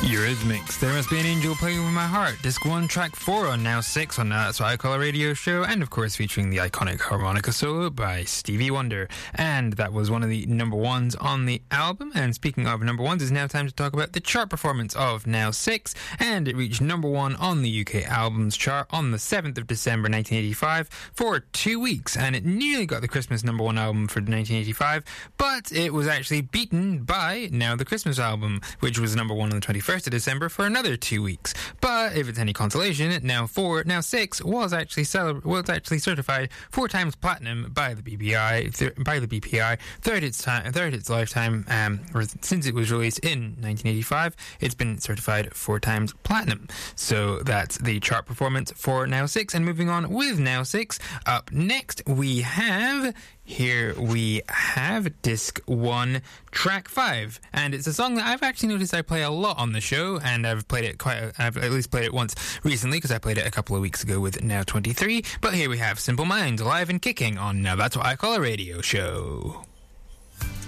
Eurythmics, There Must Be an Angel Playing With My Heart, Disc 1, Track 4 on Now 6 on That's What I Call a Radio Show, and of course featuring the iconic harmonica solo by Stevie Wonder. And that was one of the number ones on the album. And speaking of number ones, it's now time to talk about the chart performance of Now 6, and it reached number one on the UK Albums Chart on the 7th of December 1985 for 2 weeks, and it nearly got the Christmas number one album for 1985, but it was actually beaten by Now the Christmas Album, which was number one on the 21st of December for another 2 weeks. But if it's any consolation, Now 6 was actually certified 4 times platinum by the BPI throughout its lifetime. Since it was released in 1985, it's been certified 4 times platinum. So that's the chart performance for Now 6. And moving on with Now 6, up next we have Disc 1, Track 5, and it's a song that I've actually noticed I play a lot on the show, and I've at least played it once recently because I played it a couple of weeks ago with Now 23, but here we have Simple Minds live and kicking on Now That's What I Call a Radio Show.